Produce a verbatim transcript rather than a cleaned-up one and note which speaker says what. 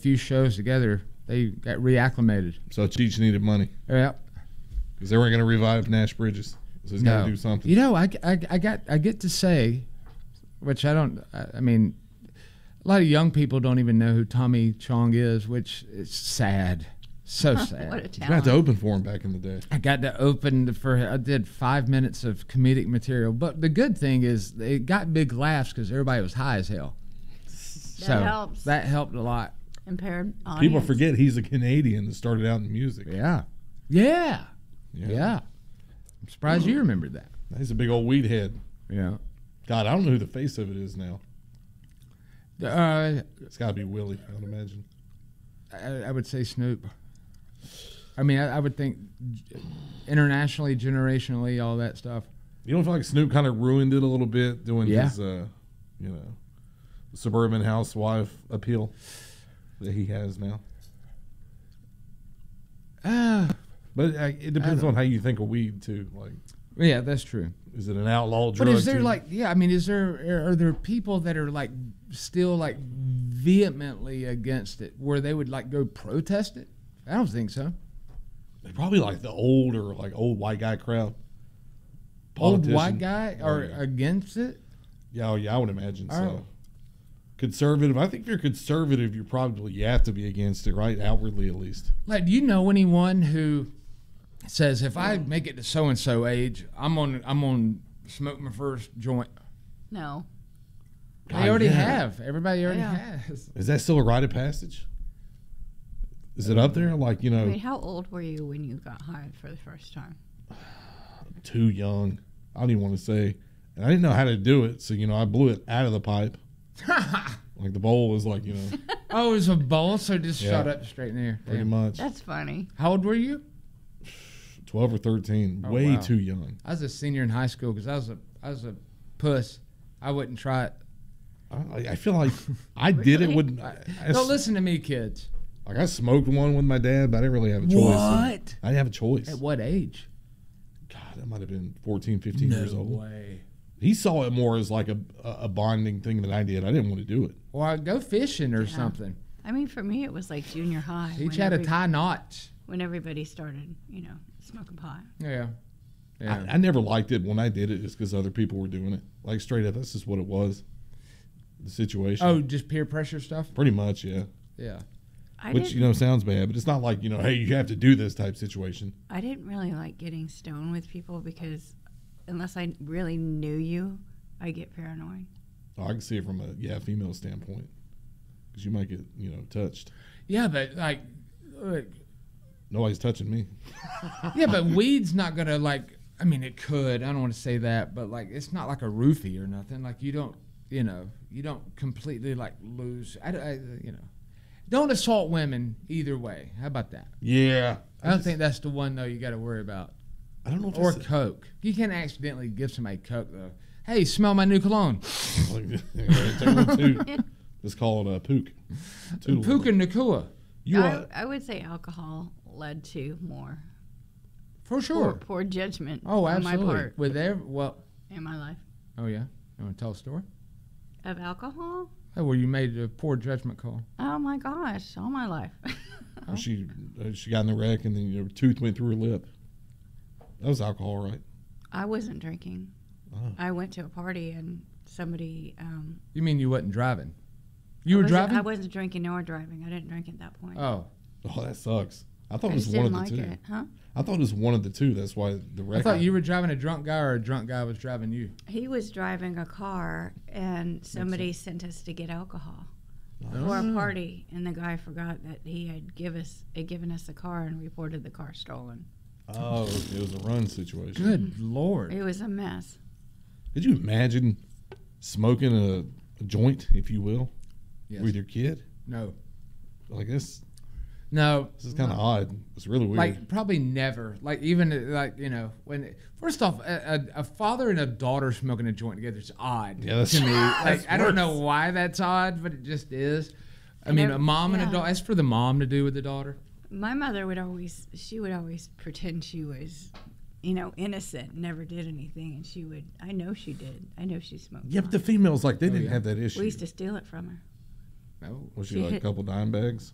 Speaker 1: few shows together, they got reacclimated.
Speaker 2: So Cheech needed money.
Speaker 1: Yeah.
Speaker 2: Because they weren't going to revive Nash Bridges. So he's got
Speaker 1: No.
Speaker 2: to do something.
Speaker 1: You know, I, I, I got I get to say, which I don't. I, I mean, a lot of young people don't even know who Tommy Chong is, which is sad. So sad.
Speaker 3: What a
Speaker 2: You got
Speaker 3: talent.
Speaker 2: to open for him back in the day.
Speaker 1: I got to open for. I did five minutes of comedic material, but the good thing is they got big laughs because everybody was high as hell.
Speaker 3: That
Speaker 1: so
Speaker 3: helps.
Speaker 1: that helped a lot.
Speaker 3: Impaired audience.
Speaker 2: People forget he's a Canadian that started out in music.
Speaker 1: Yeah, yeah,
Speaker 2: Yeah.
Speaker 1: yeah. I'm surprised you remembered that.
Speaker 2: He's a big old weed head.
Speaker 1: Yeah.
Speaker 2: God, I don't know who the face of it is now.
Speaker 1: Uh,
Speaker 2: It's got to be Willie, I would imagine.
Speaker 1: I, I would say Snoop. I mean, I, I would think internationally, generationally, all that stuff.
Speaker 2: You don't feel like Snoop kind of ruined it a little bit doing
Speaker 1: Yeah.
Speaker 2: his, uh, you know, suburban housewife appeal that he has now?
Speaker 1: Uh,
Speaker 2: But uh, it depends
Speaker 1: don't
Speaker 2: on how you think of weed too. Like,
Speaker 1: yeah, that's true.
Speaker 2: is it an outlaw drug?
Speaker 1: But is there
Speaker 2: too?
Speaker 1: like, yeah, I mean, is there, are there people that are like still like vehemently against it where they would like go protest it? I don't think so.
Speaker 2: They probably like the older, like old white guy crowd.
Speaker 1: Old
Speaker 2: Politician.
Speaker 1: white guy
Speaker 2: Oh,
Speaker 1: are
Speaker 2: yeah.
Speaker 1: against it?
Speaker 2: Yeah, oh, yeah, I would imagine
Speaker 1: Oh.
Speaker 2: so. Conservative. I think if you're conservative, you're probably you have to be against it, right? Outwardly, at least.
Speaker 1: Like, do you know anyone who says if I make it to so and so age, I'm on I'm on smoke my first joint?
Speaker 3: No.
Speaker 1: They
Speaker 2: God,
Speaker 1: already
Speaker 2: yeah.
Speaker 1: have. Everybody already
Speaker 3: Yeah.
Speaker 1: has.
Speaker 2: Is that still a rite of passage? Is it up there? Like, you know,
Speaker 3: Wait, how old were you when you got high for the first time?
Speaker 2: too young. I don't even want to say. And I didn't know how to do it, so you know, I blew it out of the pipe. Like the bowl was like, you know,
Speaker 1: Oh, it was a bowl, so just
Speaker 2: Yeah.
Speaker 1: shot up straight in there.
Speaker 2: pretty
Speaker 1: Damn.
Speaker 2: much
Speaker 3: That's funny.
Speaker 1: How old were you?
Speaker 2: twelve or thirteen.
Speaker 1: Oh,
Speaker 2: Way
Speaker 1: wow.
Speaker 2: too young.
Speaker 1: I was a senior in high school because I was a I was a puss. I wouldn't try it.
Speaker 2: I, I feel like I did it.
Speaker 3: Really?
Speaker 2: With, I, I
Speaker 1: Don't
Speaker 2: s-
Speaker 1: listen to me, kids.
Speaker 2: Like I smoked one with my dad, but I didn't really have a choice.
Speaker 1: What?
Speaker 2: I didn't have a choice.
Speaker 1: At what age?
Speaker 2: God, that might have been fourteen, fifteen years old.
Speaker 1: way.
Speaker 2: He saw it more as like a, a bonding thing than I did. I didn't want to do it.
Speaker 1: Or I'd go fishing or
Speaker 3: Yeah.
Speaker 1: something.
Speaker 3: I mean, for me, it was like junior high.
Speaker 1: Each
Speaker 3: when
Speaker 1: had a
Speaker 3: every-
Speaker 1: tie knot.
Speaker 3: When everybody started, you know, smoking pot.
Speaker 1: Yeah. Yeah.
Speaker 2: I, I never liked it when I did it just because other people were doing it. Like straight up, that's just what it was. The situation.
Speaker 1: oh, just peer pressure stuff?
Speaker 2: Pretty much, yeah.
Speaker 1: Yeah.
Speaker 3: I
Speaker 2: Which,
Speaker 3: didn't,
Speaker 2: you know, sounds bad, but it's not like, you know, hey, you have to do this type situation.
Speaker 3: I didn't really like getting stoned with people because unless I really knew you, I get paranoid.
Speaker 2: Oh, I can see it from a, yeah, female standpoint. Because you might get, you know, touched.
Speaker 1: Yeah, but like, like
Speaker 2: Nobody's touching me.
Speaker 1: yeah, but weed's not gonna like. I mean, it could. I don't want to say that, but like, it's not like a roofie or nothing. Like, you don't, you know, you don't completely like lose. I, I you know, don't assault women either way. How about that?
Speaker 2: Yeah.
Speaker 1: I don't think that's the one though you got to worry about.
Speaker 2: I don't know if
Speaker 1: Or
Speaker 2: it's
Speaker 1: coke. You can't accidentally give somebody coke though. Hey, smell my new cologne.
Speaker 2: like, take one, two. Let's call it a pook. Two.
Speaker 1: Puka Nakua.
Speaker 2: You
Speaker 3: I,
Speaker 2: are,
Speaker 3: I would say alcohol led to more
Speaker 1: For
Speaker 3: poor,
Speaker 1: sure.
Speaker 3: poor judgment
Speaker 1: Oh,
Speaker 3: on my
Speaker 1: absolutely.
Speaker 3: part
Speaker 1: With every, well,
Speaker 3: in my life.
Speaker 1: oh yeah. You want to tell a story?
Speaker 3: Of alcohol?
Speaker 1: Oh, where you made a poor judgment call.
Speaker 3: Oh my gosh, all my life.
Speaker 2: she uh, she got in the wreck and then your tooth went through her lip. That was alcohol, right?
Speaker 3: I wasn't drinking.
Speaker 2: Oh.
Speaker 3: I went to a party and somebody. Um,
Speaker 1: You mean you wasn't driving? You
Speaker 3: I
Speaker 1: were
Speaker 3: wasn't-
Speaker 1: driving?
Speaker 3: I wasn't drinking nor driving. I didn't drink at that point.
Speaker 1: Oh,
Speaker 2: Oh, that sucks. I thought
Speaker 3: I
Speaker 2: it was
Speaker 3: just
Speaker 2: one of
Speaker 3: didn't
Speaker 2: the
Speaker 3: like
Speaker 2: two.
Speaker 3: it, huh?
Speaker 2: I thought it was one of the two. That's why the
Speaker 1: I
Speaker 2: wreck.
Speaker 1: thought you were driving a drunk guy or a drunk guy was driving you.
Speaker 3: He was driving a car and somebody sent us to get alcohol for
Speaker 1: Oh.
Speaker 3: a party, and the guy forgot that he had give us had given us a car and reported the car stolen.
Speaker 2: Oh, it was a run situation.
Speaker 1: Good Lord.
Speaker 3: It was a mess.
Speaker 2: Could you imagine smoking a, a joint, if you will,
Speaker 1: Yes.
Speaker 2: with your kid?
Speaker 1: No.
Speaker 2: Like this,
Speaker 1: No.
Speaker 2: this is kind of odd. It's really weird.
Speaker 1: Like, probably never. Like, even, uh, like, you know, when, first off, a, a, a father and a daughter smoking a joint together is odd
Speaker 2: Yeah, that's-
Speaker 1: to me.
Speaker 2: that's
Speaker 1: Like, I don't know
Speaker 2: worse.
Speaker 1: why that's odd, but it just is. I
Speaker 3: And
Speaker 1: mean,
Speaker 3: ev-
Speaker 1: a mom and a
Speaker 3: yeah.
Speaker 1: daughter, that's for the mom to do with the daughter.
Speaker 3: My mother would always she would always pretend she was, you know, innocent, never did anything, and she would. I know she did. I know she smoked.
Speaker 2: yeah, but the
Speaker 3: pot.
Speaker 2: females, like, they
Speaker 1: Oh,
Speaker 2: didn't
Speaker 1: yeah.
Speaker 2: have that issue.
Speaker 3: We used to steal it from her.
Speaker 1: No.
Speaker 2: Was she
Speaker 3: she
Speaker 2: like a
Speaker 3: hit-
Speaker 2: couple dime bags?